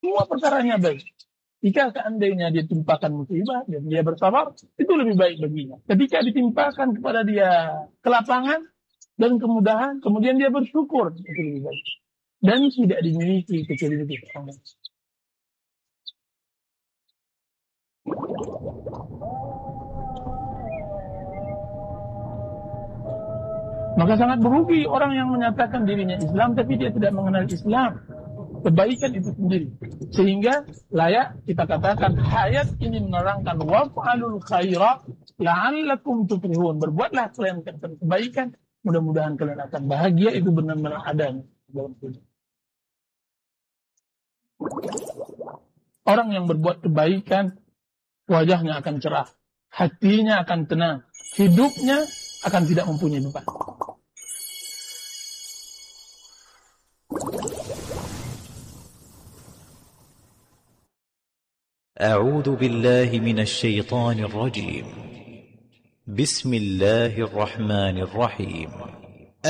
Semua perkaranya baik. Jika seandainya dia timpakan musibah dan dia bersabar, itu lebih baik baginya. Ketika ditimpakan kepada dia kelapangan dan kemudahan, kemudian dia bersyukur, itu lebih baik. Dan tidak dimiliki kecuali itu. Maka sangat merugi orang yang menyatakan dirinya Islam tapi dia tidak mengenal Islam, kebaikan itu sendiri. Sehingga layak kita katakan ayat ini menerangkan waf'alul khaira la'allakum tuflihun. Berbuatlah kalian kebaikan, mudah-mudahan kalian akan bahagia. Itu benar-benar adanya dalam hidup. Orang yang berbuat kebaikan wajahnya akan cerah, hatinya akan tenang, hidupnya akan tidak mempunyai beban. أعوذ بالله من الشيطان الرجيم. بسم الله الرحمن الرحيم.